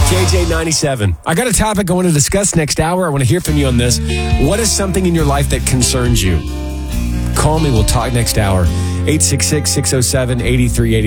KJ97. I got a topic I want to discuss next hour. I want to hear from you on this. What is something in your life that concerns you? Call me. We'll talk next hour. 866-607-8380.